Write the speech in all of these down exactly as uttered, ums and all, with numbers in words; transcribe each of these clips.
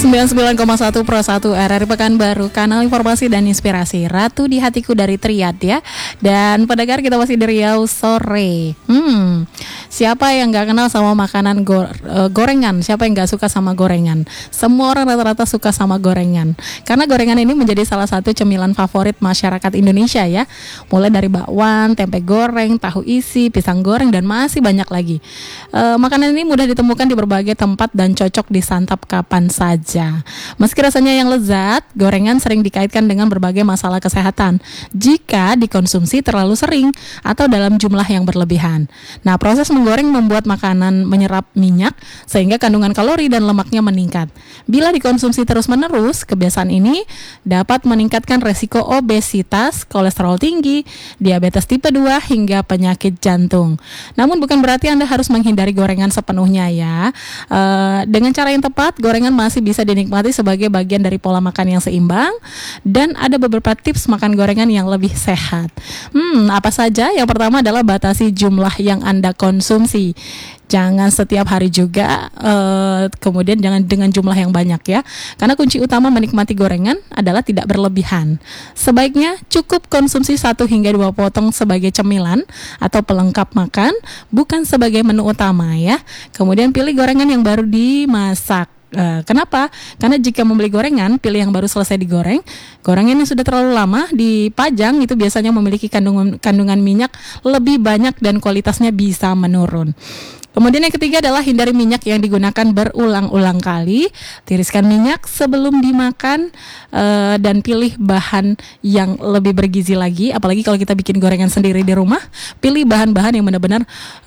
sembilan puluh sembilan koma satu Pro satu R R I Pekanbaru, kanal informasi dan inspirasi. Ratu di hatiku dari Triad ya. Dan pendengar, kita masih di Riau sore. Hmm, siapa yang gak kenal sama makanan go- uh, gorengan? Siapa yang gak suka sama gorengan? Semua orang rata-rata suka sama gorengan, karena gorengan ini menjadi salah satu cemilan favorit masyarakat Indonesia ya. Mulai dari bakwan, tempe goreng, tahu isi, pisang goreng, dan masih banyak lagi. uh, Makanan ini mudah ditemukan di berbagai tempat dan cocok disantap kapan saja. Meski rasanya yang lezat, gorengan sering dikaitkan dengan berbagai masalah kesehatan jika dikonsumsi terlalu sering atau dalam jumlah yang berlebihan. Nah, proses menggoreng membuat makanan menyerap minyak sehingga kandungan kalori dan lemaknya meningkat. Bila dikonsumsi terus-menerus, kebiasaan ini dapat meningkatkan resiko obesitas, kolesterol tinggi, diabetes tipe dua, hingga penyakit jantung. Namun bukan berarti Anda harus menghindari gorengan sepenuhnya ya. E, dengan cara yang tepat, gorengan masih bisa dinikmati sebagai bagian dari pola makan yang seimbang, dan ada beberapa tips makan gorengan yang lebih sehat. Hmm, apa saja? Yang pertama adalah batasi jumlah yang Anda konsumsi. Jangan setiap hari juga, uh, kemudian jangan dengan jumlah yang banyak ya. Karena kunci utama menikmati gorengan adalah tidak berlebihan. Sebaiknya cukup konsumsi satu hingga dua potong sebagai cemilan atau pelengkap makan, bukan sebagai menu utama ya. Kemudian pilih gorengan yang baru dimasak. Uh, kenapa? Karena jika membeli gorengan, pilih yang baru selesai digoreng. Gorengan yang sudah terlalu lama dipajang itu biasanya memiliki kandungan kandungan minyak lebih banyak dan kualitasnya bisa menurun. Kemudian yang ketiga adalah hindari minyak yang digunakan berulang-ulang kali. Tiriskan minyak sebelum dimakan, uh, dan pilih bahan yang lebih bergizi lagi. Apalagi kalau kita bikin gorengan sendiri di rumah, pilih bahan-bahan yang benar-benar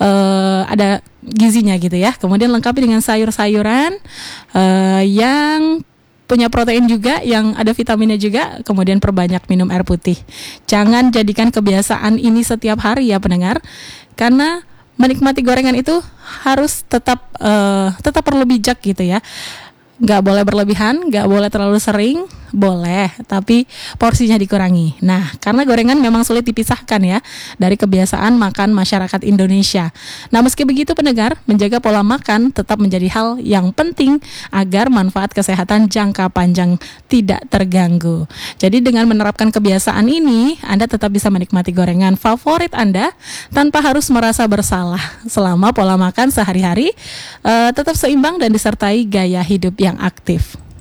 uh, ada gizinya gitu ya. Kemudian lengkapi dengan sayur-sayuran uh, yang punya protein juga, yang ada vitaminnya juga. Kemudian perbanyak minum air putih. Jangan jadikan kebiasaan ini setiap hari ya pendengar, karena menikmati gorengan itu harus tetap uh, tetap perlu bijak gitu ya. Nggak boleh berlebihan, nggak boleh terlalu sering, boleh, tapi porsinya dikurangi. Nah, karena gorengan memang sulit dipisahkan ya dari kebiasaan makan masyarakat Indonesia. Nah, meski begitu pendengar, menjaga pola makan tetap menjadi hal yang penting agar manfaat kesehatan jangka panjang tidak terganggu. Jadi dengan menerapkan kebiasaan ini, Anda tetap bisa menikmati gorengan favorit Anda tanpa harus merasa bersalah selama pola makan sehari-hari uh, tetap seimbang dan disertai gaya hidup yang aktif.